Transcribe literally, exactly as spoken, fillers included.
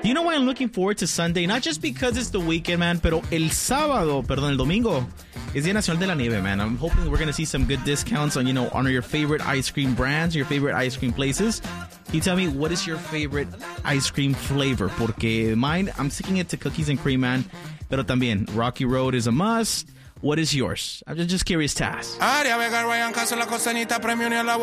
Do you know why I'm looking forward to Sunday? Not just because it's the weekend, man, pero el sábado, perdón, el domingo, es Día Nacional de la Nieve, man. I'm hoping we're going to see some good discounts on, you know, on your favorite ice cream brands, your favorite ice cream places. Can you tell me, what is your favorite ice cream flavor? Porque mine, I'm sticking it to cookies and cream, man. Pero también, Rocky Road is a must. What is yours? I'm just curious to ask.